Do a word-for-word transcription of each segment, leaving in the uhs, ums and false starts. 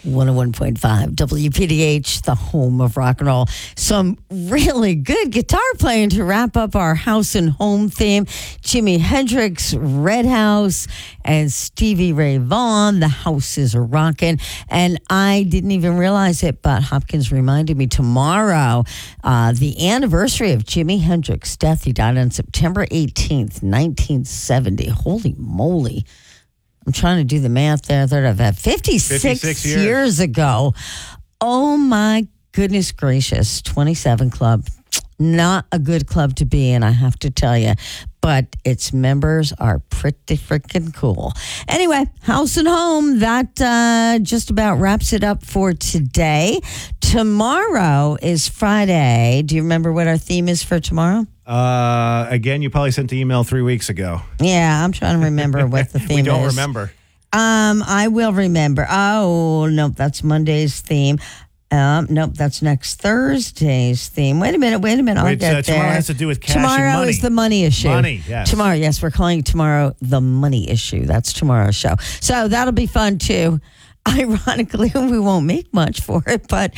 one oh one point five W P D H, the home of rock and roll. Some really good guitar playing to wrap up our house and home theme. Jimi Hendrix, Red House, and Stevie Ray Vaughan. The house is rocking. And I didn't even realize it, but Hopkins reminded me tomorrow, uh, the anniversary of Jimi Hendrix's death. He died on September eighteenth, nineteen seventy. Holy moly. I'm trying to do the math there. That I've had fifty-six, fifty-six years. years ago. Oh my goodness gracious. twenty-seven Club. Not a good club to be in, I have to tell you. But its members are pretty freaking cool. Anyway, house and home, that uh, just about wraps it up for today. Tomorrow is Friday. Do you remember what our theme is for tomorrow? Uh, again, you probably sent the email three weeks ago. Yeah, I'm trying to remember what the theme is. We don't is. remember. Um, I will remember. Oh, nope, that's Monday's theme. Um, nope, that's next Thursday's theme. Wait a minute, wait a minute. I'll Wait, get uh, there. Tomorrow has to do with cash tomorrow and money. is the money issue. Money, yes. Tomorrow, yes, we're calling tomorrow the money issue. That's tomorrow's show. So that'll be fun too. Ironically, we won't make much for it, but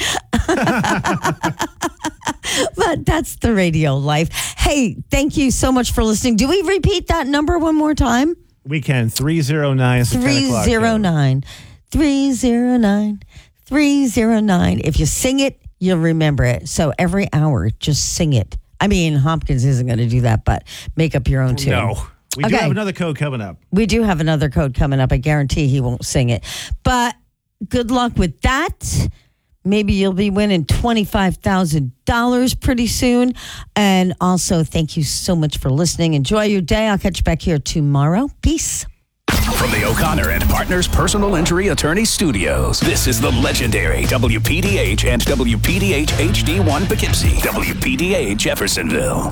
but that's the radio life. Hey, thank you so much for listening. Do we repeat that number one more time? We can. three oh nine is the three oh nine. three oh nine. three oh nine. If you sing it, you'll remember it. So every hour, just sing it. I mean, Hopkins isn't going to do that, but make up your own tune. No. We okay. do have another code coming up. We do have another code coming up. I guarantee he won't sing it. But good luck with that. Maybe you'll be winning twenty-five thousand dollars pretty soon. And also, thank you so much for listening. Enjoy your day. I'll catch you back here tomorrow. Peace. From the O'Connor and Partners Personal Injury Attorney Studios, this is the legendary W P D H and W P D H H D one Poughkeepsie, W P D H Jeffersonville.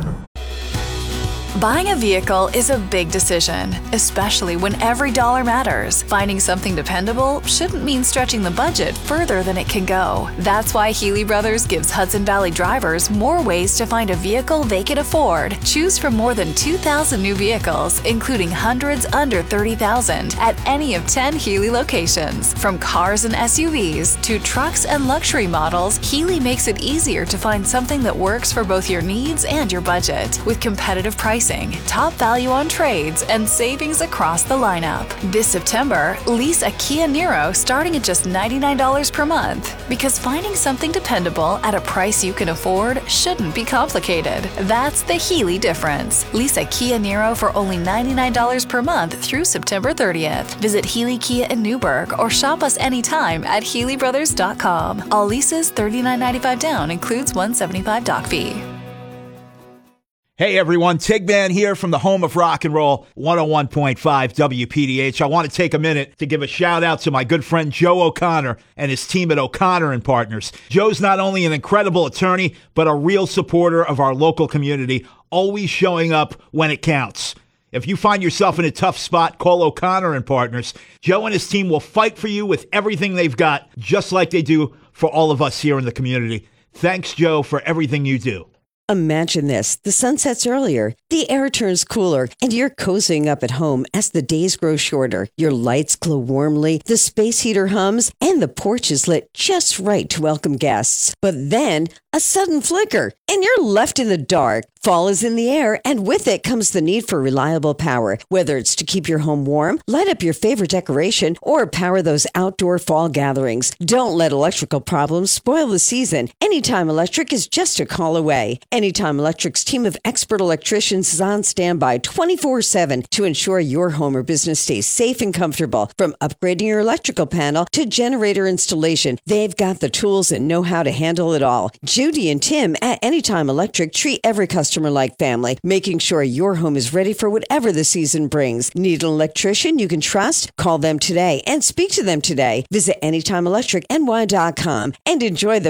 Buying a vehicle is a big decision, especially when every dollar matters. Finding something dependable shouldn't mean stretching the budget further than it can go. That's why Healy Brothers gives Hudson Valley drivers more ways to find a vehicle they can afford. Choose from more than two thousand new vehicles, including hundreds under thirty thousand at any of ten Healy locations. From cars and S U Vs to trucks and luxury models, Healy makes it easier to find something that works for both your needs and your budget. With competitive pricing, top value on trades, and savings across the lineup. This September, lease a Kia Niro starting at just ninety-nine dollars per month. Because finding something dependable at a price you can afford shouldn't be complicated. That's the Healy difference. Lease a Kia Niro for only ninety-nine dollars per month through September thirtieth. Visit Healy Kia in Newburgh or shop us anytime at Healy Brothers dot com. All leases thirty-nine ninety-five down, includes one seventy-five doc fee. Hey everyone, Tigman here from the home of rock and roll, one oh one point five W P D H. I want to take a minute to give a shout out to my good friend Joe O'Connor and his team at O'Connor and Partners. Joe's not only an incredible attorney, but a real supporter of our local community, always showing up when it counts. If you find yourself in a tough spot, call O'Connor and Partners. Joe and his team will fight for you with everything they've got, just like they do for all of us here in the community. Thanks, Joe, for everything you do. Imagine this. The sun sets earlier, the air turns cooler, and you're cozying up at home as the days grow shorter. Your lights glow warmly, the space heater hums, and the porch is lit just right to welcome guests. But then, a sudden flicker, and you're left in the dark. Fall is in the air, and with it comes the need for reliable power. Whether it's to keep your home warm, light up your favorite decoration, or power those outdoor fall gatherings, don't let electrical problems spoil the season. Anytime Electric is just a call away. Anytime Electric's team of expert electricians is on standby twenty-four seven to ensure your home or business stays safe and comfortable. From upgrading your electrical panel to generator installation, they've got the tools and know how to handle it all. Judy and Tim at Anytime Electric treat every customer like family, making sure your home is ready for whatever the season brings. Need an electrician you can trust? Call them today and speak to them today. Visit anytime electric N Y dot com and enjoy the